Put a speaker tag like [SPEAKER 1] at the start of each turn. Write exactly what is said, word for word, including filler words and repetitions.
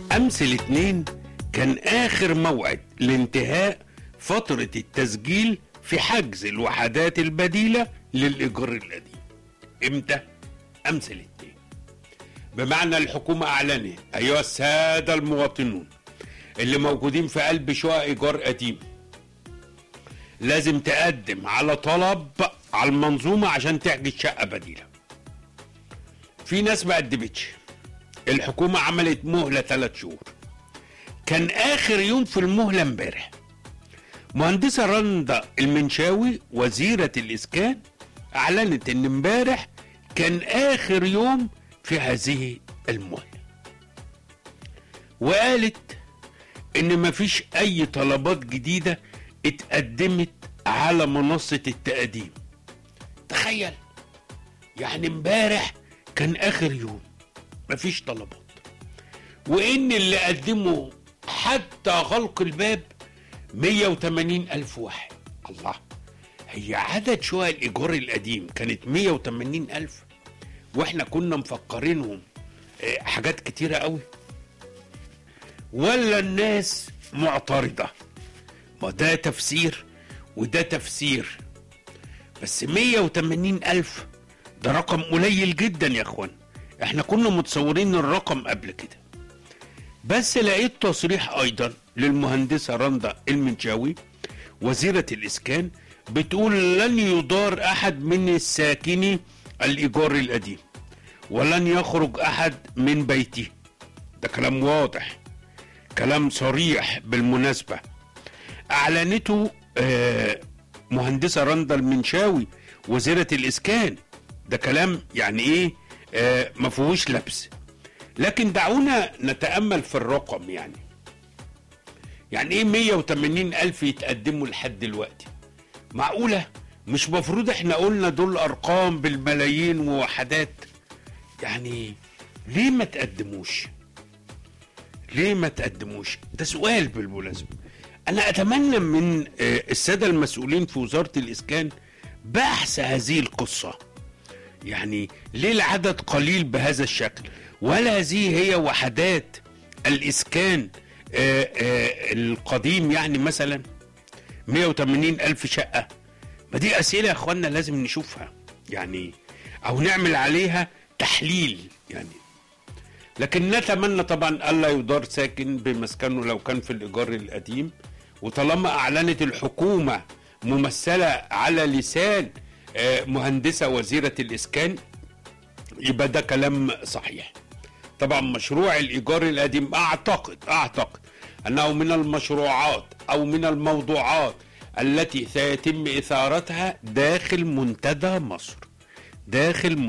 [SPEAKER 1] أمس الاثنين كان آخر موعد لانتهاء فترة التسجيل في حجز الوحدات البديلة للإيجار القديم. إمتى؟ أمس الاثنين. بمعنى الحكومة أعلنت أيها السادة المواطنون اللي موجودين في قلب شقق إيجار قديم لازم تقدم على طلب على المنظومة عشان تحجز شقة بديلة. في ناس ما قدمتش، الحكومة عملت مهلة ثلاث شهور. كان آخر يوم في المهلة امبارح. مهندسة رندا المنشاوي وزيرة الإسكان أعلنت إن امبارح كان آخر يوم في هذه المهلة، وقالت إن مفيش أي طلبات جديدة اتقدمت على منصة التقديم. تخيل، يعني امبارح كان آخر يوم مفيش طلبات، وإن اللي قدموا حتى غلق الباب مية وتمانين ألف واحد. الله، هي عدد شقق الإيجار القديم كانت مية وتمانين ألف وإحنا كنا مفكرينهم حاجات كتيرة قوي، ولا الناس معترضة؟ ما ده تفسير وده تفسير، بس مية وتمانين ألف ده رقم قليل جدا يا اخوان. احنا كنا متصورين الرقم قبل كده. بس لقيت تصريح ايضا للمهندسة رندا المنشاوي وزيرة الاسكان بتقول لن يضار احد من الساكني الايجار القديم ولن يخرج احد من بيته. ده كلام واضح، كلام صريح بالمناسبة اعلنته آه مهندسة رندا المنشاوي وزيرة الاسكان. ده كلام يعني ايه آه ما فيهوش لبس. لكن دعونا نتأمل في الرقم. يعني يعني ايه مية وتمانين ألف يتقدموا لحد دلوقتي؟ معقولة؟ مش مفروض احنا قلنا دول ارقام بالملايين ووحدات؟ يعني ليه ما تقدموش؟ ليه ما تقدموش؟ ده سؤال بالمناسبة. انا اتمنى من السادة المسؤولين في وزارة الاسكان بحث هذه القصة. يعني ليه العدد قليل بهذا الشكل؟ ولا هذه هي وحدات الاسكان آآ آآ القديم؟ يعني مثلا مية وتمانين ألف شقة. ما دي اسئلة يا اخوانا لازم نشوفها يعني، او نعمل عليها تحليل يعني. لكن نتمنى طبعا الا يضار ساكن بمسكنه لو كان في الايجار القديم. وطالما اعلنت الحكومة ممثلة على لسان مهندسة وزيرة الاسكان يبقى ده كلام صحيح. طبعا مشروع الايجار القديم اعتقد اعتقد انه من المشروعات او من الموضوعات التي سيتم اثارتها داخل منتدى مصر، داخل